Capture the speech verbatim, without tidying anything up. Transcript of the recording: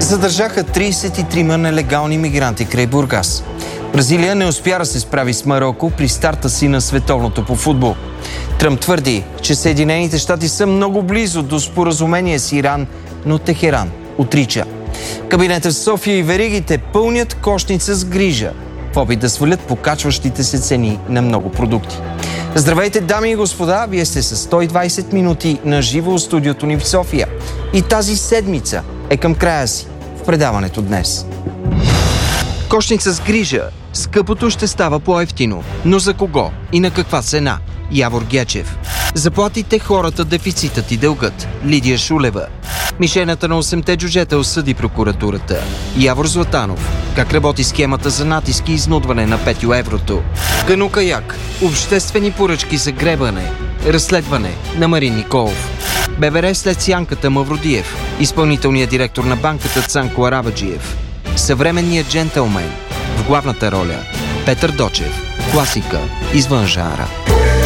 Задържаха тридесет и трима нелегални мигранти край Бургас. Бразилия не успя да се справи с Мароко при старта си на световното по футбол. Тръмп твърди, че Съединените щати са много близо до споразумение с Иран, но Техеран отрича. Кабинетът в София и веригите пълнят кошница с грижа в опит да свалят покачващите се цени на много продукти. Здравейте, дами и господа! Вие сте с сто и двадесет минути на живо от студиото ни в София. И тази седмица е към края си в предаването днес. Кошница с грижа. Скъпото ще става по-евтино. Но за кого и на каква цена? Явор Гечев. Заплатите хората, дефицитът и дългът. Лидия Шулева. Мишената на осемте джуджета осъди прокуратурата. Явор Златанов. Как работи схемата за натиск и изнудване на петю еврото. Кану Каяк. Обществени поръчки за гребане. Разследване на Марин Николов. ББР след сянката Мавродиев. Изпълнителният директор на банката Цанко Арабаджиев. Съвременният джентълмен. В главната роля Петър Дочев. Класика извън жанра.